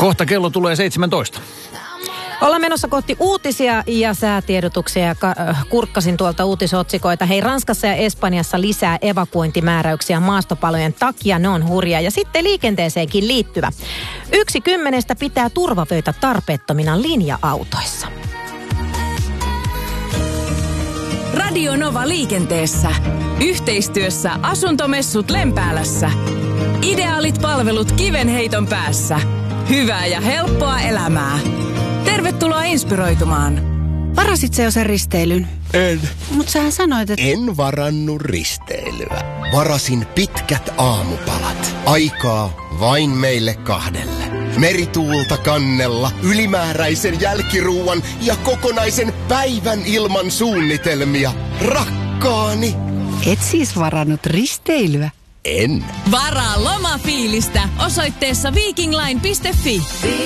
Kohta kello tulee 17. Ollaan menossa kohti uutisia ja säätiedotuksia ja kurkkasin tuolta uutisotsikoita. Hei, Ranskassa ja Espanjassa lisää evakuointimääräyksiä maastopalojen takia. Ne on hurjaa. Ja sitten liikenteeseenkin liittyvä. 1/10 pitää turvavöitä tarpeettomina linja-autoissa. Radio Nova liikenteessä. Yhteistyössä Asuntomessut Lempäälässä. Ideaalit palvelut kivenheiton päässä. Hyvää ja helppoa elämää. Tervetuloa inspiroitumaan. Varasit sä jo sen risteilyn? En. Mut sähän sanoit, että... En varannut risteilyä. Varasin pitkät aamupalat. Aikaa vain meille kahdelle. Merituulta kannella, ylimääräisen jälkiruuan ja kokonaisen päivän ilman suunnitelmia. Rakkaani. Et siis varannut risteilyä? En. Varaa lomafiilistä osoitteessa vikingline.fi.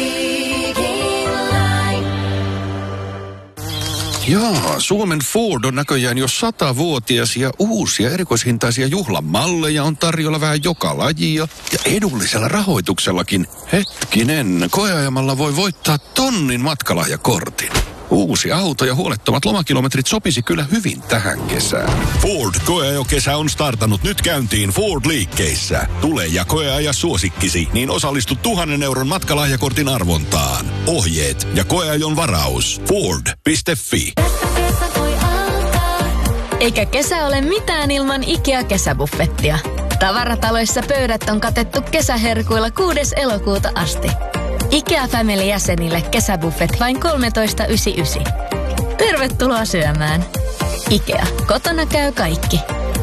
Jaa, Suomen Ford on näköjään jo 100-vuotias ja uusia erikoishintaisia juhlamalleja on tarjolla vähän joka lajia ja edullisella rahoituksellakin. Hetkinen, koeajamalla voi voittaa 1,000 matkalahjakortin. Uusi auto ja huolettomat lomakilometrit sopisi kyllä hyvin tähän kesään. Ford koeajokesä on startannut nyt käyntiin Ford-liikkeissä. Tule ja koeaja suosikkisi, niin osallistu 1,000 euron matkalahjakortin arvontaan. Ohjeet ja koeajon varaus. Ford.fi. Eikä kesä ole mitään ilman IKEA-kesäbuffettia. Tavarataloissa pöydät on katettu kesäherkuilla 6. elokuuta asti. IKEA Family-jäsenille kesäbuffet vain 13,99. Tervetuloa syömään. IKEA. Kotona käy kaikki.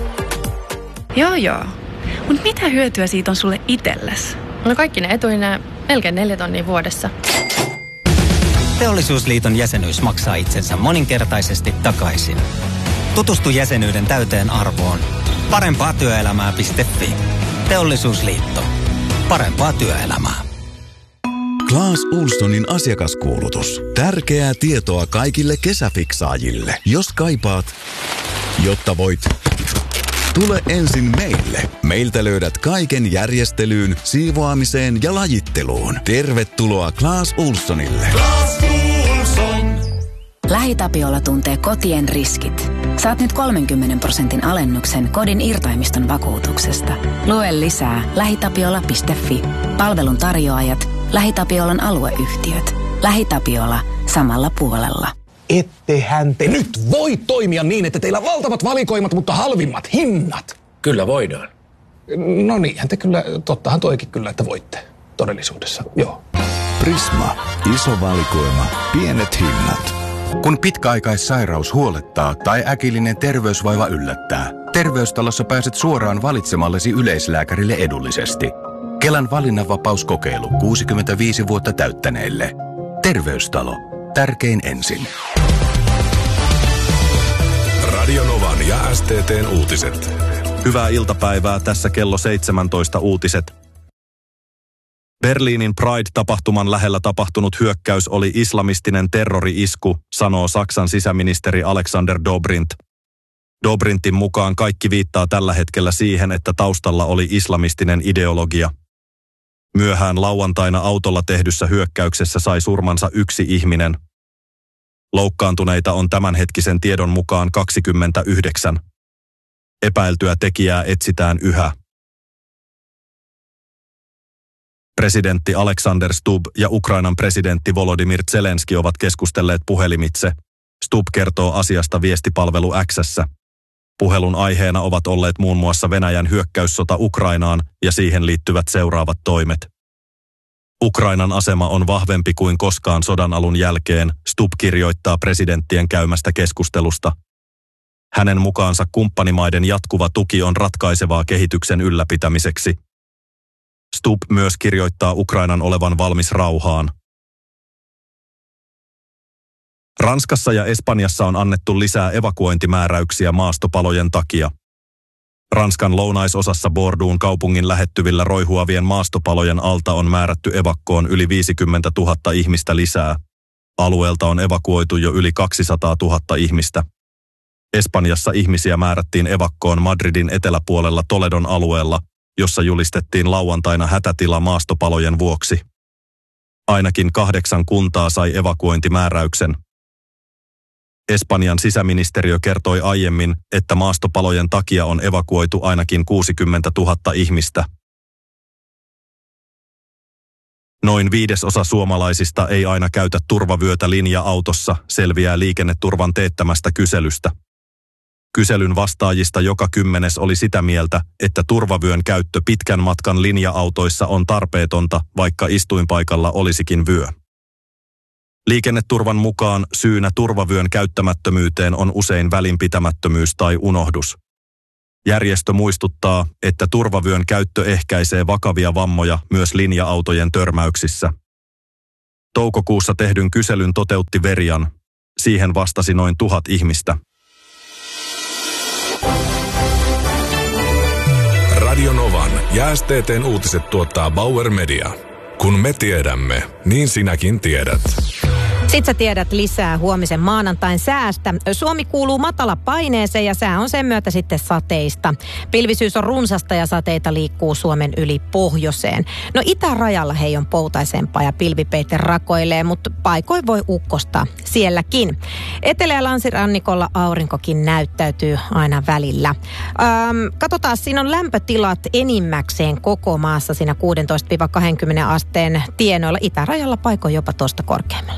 Joo. Mut mitä hyötyä siitä on sulle itsellesi? No kaikki ne etuineen melkein 4 tonnia vuodessa. Teollisuusliiton jäsenyys maksaa itsensä moninkertaisesti takaisin. Tutustu jäsenyyden täyteen arvoon. Parempaatyöelämää.fi. Teollisuusliitto. Parempaa työelämää. Clas Ohlsonin asiakaskuulutus. Tärkeää tietoa kaikille kesäfiksaajille. Jos kaipaat, jotta voit, tule ensin meille. Meiltä löydät kaiken järjestelyyn, siivoamiseen ja lajitteluun. Tervetuloa Clas Ohlsonille. Clas Ohlson. LähiTapiola tuntee kotien riskit. Saat nyt 30% alennuksen kodin irtaimiston vakuutuksesta. Lue lisää lähitapiola.fi. Palvelun tarjoajat, LähiTapiolan alueyhtiöt. LähiTapiola samalla puolella. Ettehän te nyt voi toimia niin, että teillä on valtavat valikoimat, mutta halvimmat hinnat. Kyllä voidaan. No niinhän te kyllä, tottahan toikin kyllä, että voitte todellisuudessa, joo. Prisma. Iso valikoima. Pienet hinnat. Kun pitkäaikaissairaus huolettaa tai äkillinen terveysvaiva yllättää, Terveystalossa pääset suoraan valitsemallesi yleislääkärille edullisesti. Kelan valinnanvapauskokeilu 65 vuotta täyttäneille. Terveystalo. Tärkein ensin. Radio Novan ja STT:n uutiset. Hyvää iltapäivää, tässä kello 17 uutiset. Berliinin Pride-tapahtuman lähellä tapahtunut hyökkäys oli islamistinen terrori-isku, sanoo Saksan sisäministeri Alexander Dobrindt. Dobrindtin mukaan kaikki viittaa tällä hetkellä siihen, että taustalla oli islamistinen ideologia. Myöhään lauantaina autolla tehdyssä hyökkäyksessä sai surmansa 1 ihminen. Loukkaantuneita on tämänhetkisen tiedon mukaan 29. Epäiltyä tekijää etsitään yhä. Presidentti Alexander Stubb ja Ukrainan presidentti Volodymyr Zelenski ovat keskustelleet puhelimitse. Stubb kertoo asiasta viestipalvelu X:ssä. Puhelun aiheena ovat olleet muun muassa Venäjän hyökkäyssota Ukrainaan ja siihen liittyvät seuraavat toimet. Ukrainan asema on vahvempi kuin koskaan sodan alun jälkeen, Stubb kirjoittaa presidenttien käymästä keskustelusta. Hänen mukaansa kumppanimaiden jatkuva tuki on ratkaisevaa kehityksen ylläpitämiseksi. Stubb myös kirjoittaa Ukrainan olevan valmis rauhaan. Ranskassa ja Espanjassa on annettu lisää evakuointimääräyksiä maastopalojen takia. Ranskan lounaisosassa Bordeaux'n kaupungin lähettyvillä roihuavien maastopalojen alta on määrätty evakkoon yli 50 000 ihmistä lisää. Alueelta on evakuoitu jo yli 200 000 ihmistä. Espanjassa ihmisiä määrättiin evakkoon Madridin eteläpuolella Toledon alueella, jossa julistettiin lauantaina hätätila maastopalojen vuoksi. Ainakin 8 kuntaa sai evakuointimääräyksen. Espanjan sisäministeriö kertoi aiemmin, että maastopalojen takia on evakuoitu ainakin 60 000 ihmistä. Noin 1/5 suomalaisista ei aina käytä turvavyötä linja-autossa, selviää Liikenneturvan teettämästä kyselystä. Kyselyn vastaajista joka 10. oli sitä mieltä, että turvavyön käyttö pitkän matkan linja-autoissa on tarpeetonta, vaikka istuinpaikalla olisikin vyö. Liikenneturvan mukaan syynä turvavyön käyttämättömyyteen on usein välinpitämättömyys tai unohdus. Järjestö muistuttaa, että turvavyön käyttö ehkäisee vakavia vammoja myös linja-autojen törmäyksissä. Toukokuussa tehdyn kyselyn toteutti Verian. Siihen vastasi noin 1000 ihmistä. Radio Novan ja STT:n uutiset tuottaa Bauer Media. Kun me tiedämme, niin sinäkin tiedät. Sitten sä tiedät lisää huomisen maanantain säästä. Suomi kuuluu matalapaineeseen ja sää on sen myötä sitten sateista. Pilvisyys on runsasta ja sateita liikkuu Suomen yli pohjoiseen. No itärajalla hei on poutaisempaa ja pilvipeite rakoilee, mutta paikoin voi ukkostaa sielläkin. Etelä- ja länsirannikolla aurinkokin näyttäytyy aina välillä. Katsotaan, siinä on lämpötilat enimmäkseen koko maassa siinä 16-20 asteen tienoilla. Itärajalla paikoin jopa tuosta korkeammalla.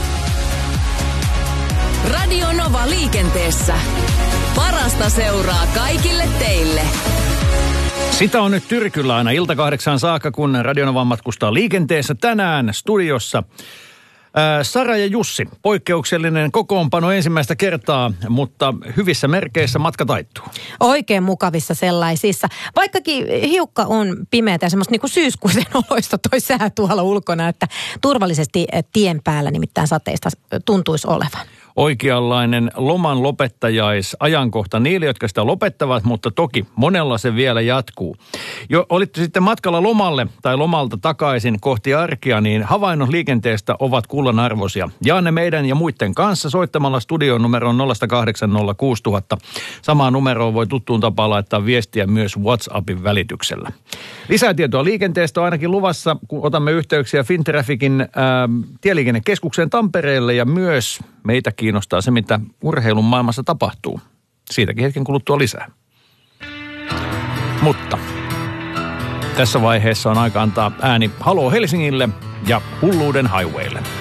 Radio Nova liikenteessä. Parasta seuraa kaikille teille. Sitä on nyt tyrkyllä aina ilta 8 saakka, kun Radio Nova matkustaa liikenteessä tänään studiossa. Sara ja Jussi, poikkeuksellinen kokoonpano ensimmäistä kertaa, mutta hyvissä merkeissä matka taittuu. Oikein mukavissa sellaisissa. Vaikkakin hiukka on pimeätä ja semmoista niin kuin syyskuisen oloista toi sää tuolla ulkona, että turvallisesti tien päällä nimittäin sateista tuntuisi olevan. Oikeanlainen loman lopettajaisajankohta niille, jotka sitä lopettavat, mutta toki monella se vielä jatkuu. Jo olitte sitten matkalla lomalle tai lomalta takaisin kohti arkea, niin havainnot liikenteestä ovat kullanarvoisia. Jaa ne meidän ja muiden kanssa soittamalla studion numeroon 0806000. Samaan numeroon voi tuttuun tapaan laittaa viestiä myös WhatsAppin välityksellä. Lisätietoa liikenteestä on ainakin luvassa, kun otamme yhteyksiä Fintrafficin tieliikennekeskukseen Tampereelle ja myös meitä kiinnostaa se, mitä urheilun maailmassa tapahtuu. Siitäkin hetken kuluttua lisää. Mutta tässä vaiheessa on aika antaa ääni Haloo Helsingille ja Hulluuden highwaylle.